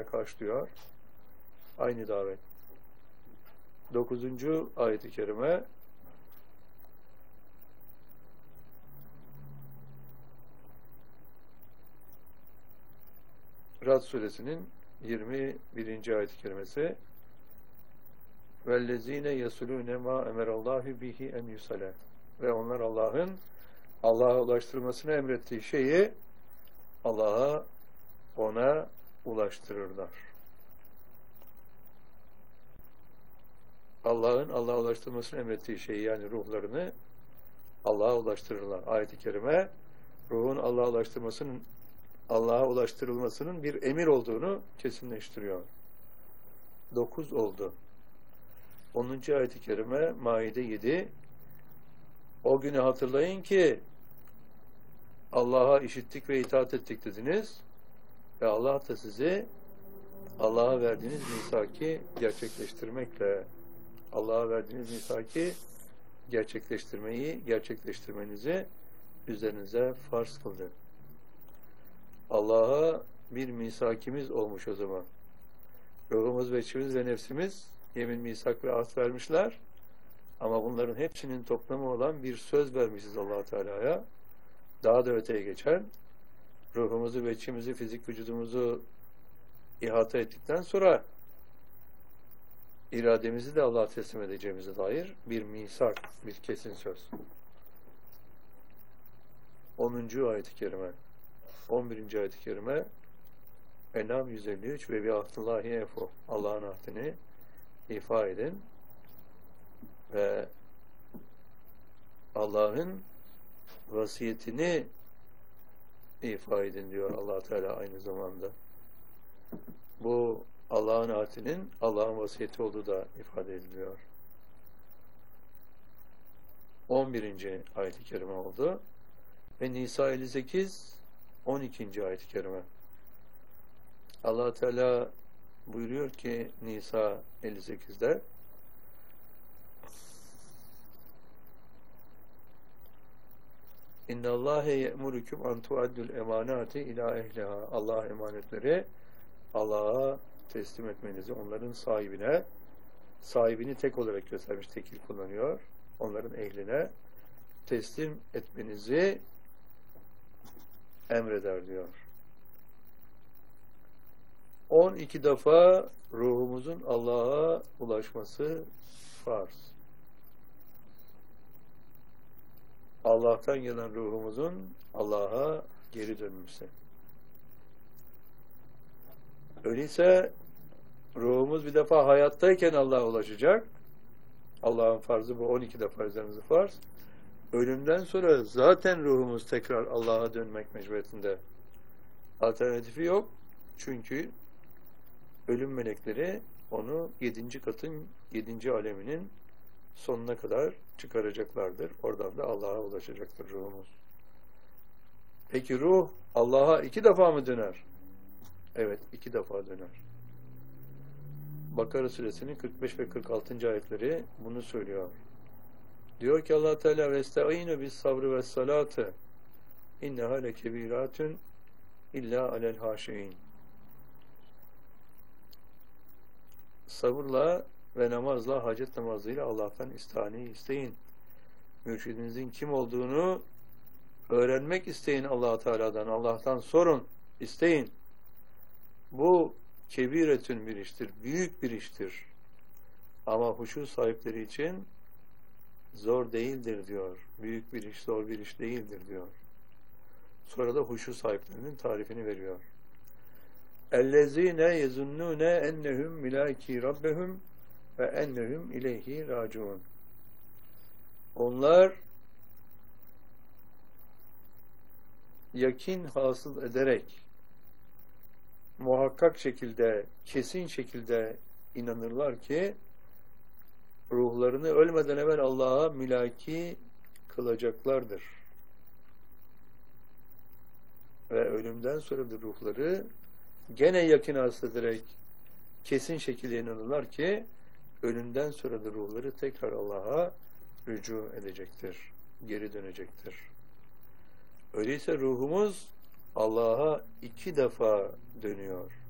karşılıyor. Aynı davet. 9. ayet-i kerime Rad suresinin 21. ayet-i kerimesi وَالَّذ۪ينَ يَسُلُونَ مَا اَمَرَ اللّٰهُ بِهِ اَنْ يُسَلَى Ve onlar Allah'a ulaştırmasını emrettiği şeyi ona ulaştırırlar. Allah'a ulaştırmasını emrettiği şeyi, yani ruhlarını Allah'a ulaştırırlar. Ayet-i kerime ruhun Allah'a ulaştırılmasının bir emir olduğunu kesinleştiriyor. 9 oldu. 10. ayet-i kerime Maide 7. O günü hatırlayın ki Allah'a işittik ve itaat ettik dediniz ve Allah da sizi Allah'a verdiğiniz misaki gerçekleştirmenizi üzerinize farz kıldı. Allah'a bir misakimiz olmuş o zaman. Ruhumuz, veçimiz ve nefsimiz yemin, misak ve ahd vermişler. Ama bunların hepsinin toplamı olan bir söz vermişiz Allah Teala'ya. Daha da öteye geçen, ruhumuzu, veçimizi, fizik vücudumuzu ihata ettikten sonra irademizi de Allah'a teslim edeceğimize dair bir misak, bir kesin söz. 10. ayet-i kerime, 11. ayet-i kerime En'am 153 ve bi ahdillahi efu Allah'ın ahdini ifa edin ve Allah'ın vasiyetini ifa edin diyor Allah Teala aynı zamanda. Bu Allah'ın ahdinin Allah'ın vasiyeti olduğu da ifade ediliyor. 11. ayet-i kerime oldu. Ve Nisa 58 12. ayet-i kerime. Allah Teala buyuruyor ki Nisa 58'de İnna Allahe ye'murukum an tu'addul emanati ila ehliha. Allah emanetleri Allah'a teslim etmenizi, onların sahibini tek olarak göstermiş, tekil kullanıyor. Onların ehline teslim etmenizi emreder diyor. 12 defa ruhumuzun Allah'a ulaşması farz. Allah'tan gelen ruhumuzun Allah'a geri dönmesi. Öyleyse ruhumuz bir defa hayattayken Allah'a ulaşacak. Allah'ın farzı bu, 12 defa üzerimize farz. Ölümden sonra zaten ruhumuz tekrar Allah'a dönmek mecburiyetinde. Alternatifi yok. Çünkü ölüm melekleri onu 7. katın 7. aleminin sonuna kadar çıkaracaklardır. Oradan da Allah'a ulaşacaktır ruhumuz. Peki ruh Allah'a 2 defa mı döner? Evet, 2 defa döner. Bakara suresinin 45 ve 46. ayetleri bunu söylüyor. Diyor ki Allah Teala vestaînü bis sabrı ve salate inneha lekebiratun illa alel haşiin. Sabırla ve namazla, hacet namazıyla Allah'tan istihane isteyin. Mürşidinizin kim olduğunu öğrenmek isteyin Allah Teala'dan. Allah'tan sorun, isteyin. Bu kebiretün bir iştir, büyük bir iştir. Ama huşu sahipleri için zor değildir diyor. Büyük bir iş, zor bir iş değildir diyor. Sonra da huşu sahiplerinin tarifini veriyor. اَلَّذ۪ينَ يَزُنُّونَ اَنَّهُمْ مِلَاكِي رَبَّهُمْ وَاَنَّهُمْ اِلَيْهِ رَاجُونَ. Onlar yakin hasıl ederek muhakkak şekilde, kesin şekilde inanırlar ki ruhlarını ölmeden evvel Allah'a mülaki kılacaklardır. Ve ölümden sonra da ruhları gene yakin hasıl ederek kesin şekilde inanırlar ki ölümden sonra da ruhları tekrar Allah'a rücu edecektir, geri dönecektir. Öyleyse ruhumuz Allah'a 2 defa dönüyor.